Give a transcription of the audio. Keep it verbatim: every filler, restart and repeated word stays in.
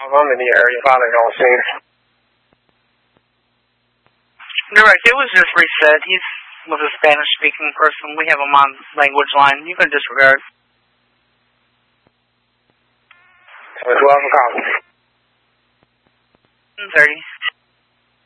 I'm in the area, probably don't see him. Direct, it was just reset. He was a Spanish-speaking person. We have him on language line. You can disregard. twelve o'clock. thirty.